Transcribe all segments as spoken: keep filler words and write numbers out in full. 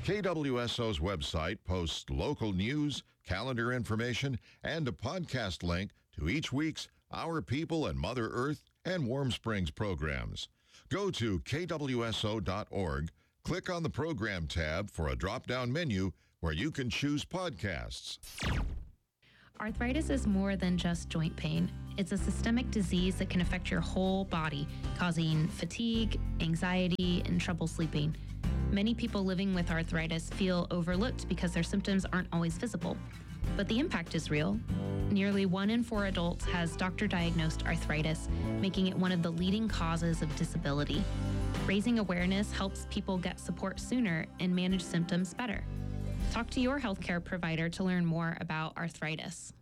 K W S O's website posts local news, calendar information, and a podcast link to each week's Our People and Mother Earth and Warm Springs programs. Go to K W S O dot org, click on the program tab for a drop-down menu where you can choose podcasts. Arthritis is more than just joint pain. It's a systemic disease that can affect your whole body, causing fatigue, anxiety, and trouble sleeping. Many people living with arthritis feel overlooked because their symptoms aren't always visible. But the impact is real. Nearly one in four adults has doctor-diagnosed arthritis, making it one of the leading causes of disability. Raising awareness helps people get support sooner and manage symptoms better. Talk to your healthcare provider to learn more about arthritis.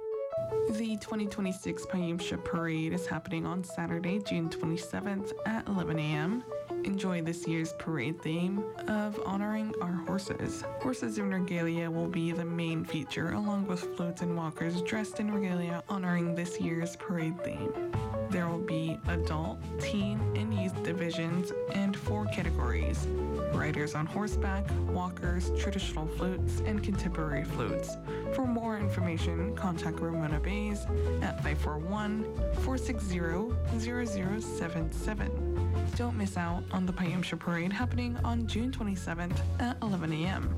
The twenty twenty-six Payumsha Parade is happening on Saturday, June twenty-seventh at eleven a.m. Enjoy this year's parade theme of honoring our horses. Horses in regalia will be the main feature, along with floats and walkers dressed in regalia honoring this year's parade theme. There will be adult, teen, and youth divisions and four categories: riders on horseback, walkers, traditional floats, and contemporary floats. For more information, contact Ramona Bays at five four one, four six zero, zero zero seven seven. Don't miss out on the Payumsha Parade happening on June twenty-seventh at eleven a.m.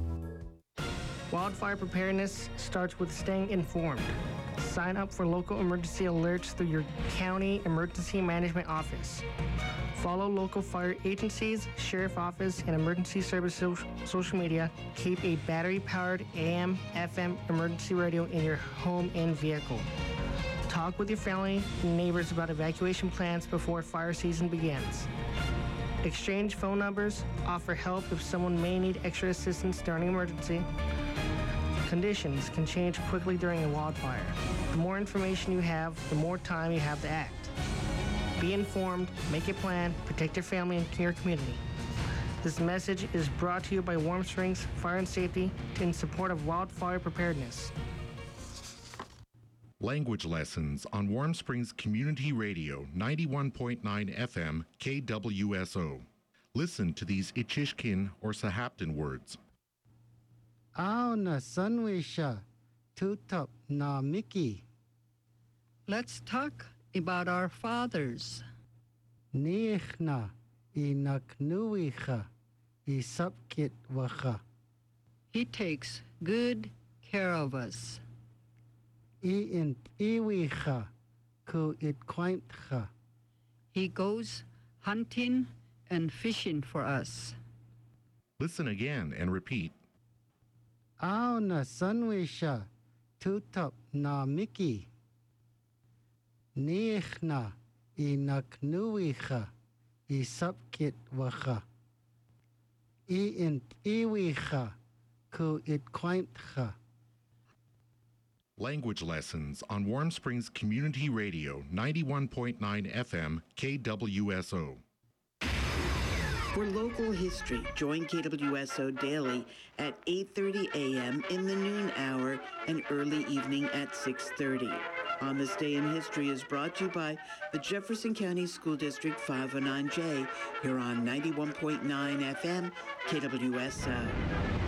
Wildfire preparedness starts with staying informed. Sign up for local emergency alerts through your county emergency management office. Follow local fire agencies, sheriff office, and emergency service so- social media. Keep a battery-powered A M F M emergency radio in your home and vehicle. Talk with your family and neighbors about evacuation plans before fire season begins. Exchange phone numbers, offer help if someone may need extra assistance during an emergency. Conditions can change quickly during a wildfire. The more information you have, the more time you have to act. Be informed, make a plan, protect your family and your community. This message is brought to you by Warm Springs Fire and Safety in support of wildfire preparedness. Language lessons on Warm Springs Community Radio, ninety-one point nine F M, K W S O. Listen to these Ichishkin or Sahaptin words. Aw na sunwisha, tutop na Mickey. Let's talk about our fathers. Nichna inaknuicha isapkit wacha. He takes good care of us. Iint iwicha ku itquaintcha. He goes hunting and fishing for us. Listen again and repeat. Aw na sunwisha, tutop na Mickey. Nichna inaknuicha isapkit wacha. Iint iwicha ku itquaintcha. Language lessons on Warm Springs Community Radio, ninety-one point nine F M, K W S O. For local history, join K W S O daily at eight thirty a.m. in the noon hour and early evening at six thirty. On This Day in History is brought to you by the Jefferson County School District five oh nine J here on ninety-one point nine F M, K W S O.